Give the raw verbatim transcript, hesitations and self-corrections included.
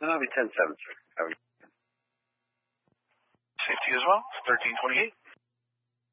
And that'll be ten seven, sir. Have a Safety as well, thirteen twenty-eight.